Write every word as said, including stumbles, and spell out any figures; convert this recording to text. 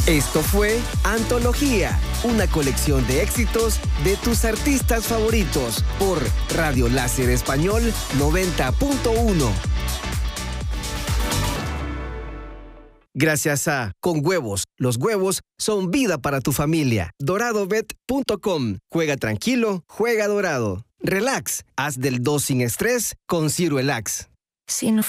Esto fue Antología, una colección de éxitos de tus artistas favoritos por Radio Láser Español noventa punto uno. Gracias a Con Huevos, los huevos son vida para tu familia. doradobet punto com. Juega tranquilo, juega dorado. Relax, haz del dos sin estrés con Ciruelax. Si no